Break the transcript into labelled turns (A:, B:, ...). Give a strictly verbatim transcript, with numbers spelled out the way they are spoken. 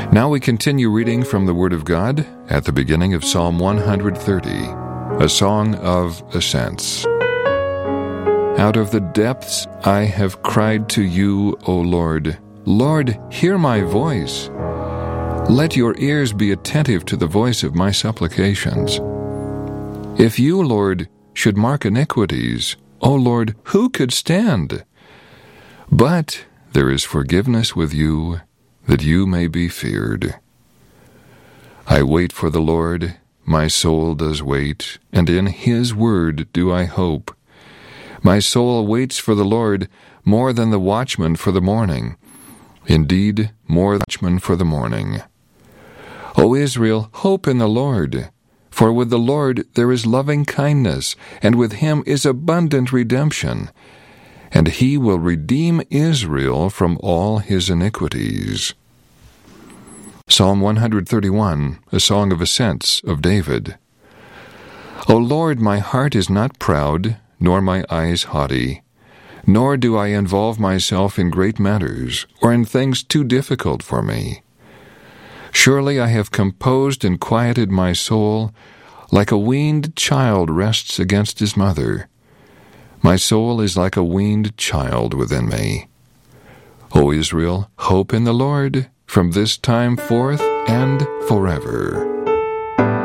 A: Now we continue reading from the Word of God at the beginning of Psalm one hundred thirty, a song of ascents. Out of the depths I have cried to you, O Lord. Lord, hear my voice. Let your ears be attentive to the voice of my supplications. If you, Lord, should mark iniquities, O Lord, who could stand? But there is forgiveness with you, that you may be feared. I wait for the Lord, my soul does wait, and in his word do I hope. My soul waits for the Lord more than the watchman for the morning, indeed, more than the watchman for the morning. O Israel, hope in the Lord, for with the Lord there is loving kindness, and with him is abundant redemption, and he will redeem Israel from all his iniquities. Psalm one hundred thirty-one, a song of ascents of David. O Lord, my heart is not proud, nor my eyes haughty, nor do I involve myself in great matters, or in things too difficult for me. Surely I have composed and quieted my soul, like a weaned child rests against his mother. My soul is like a weaned child within me. O Israel, hope in the Lord, from this time forth and forever.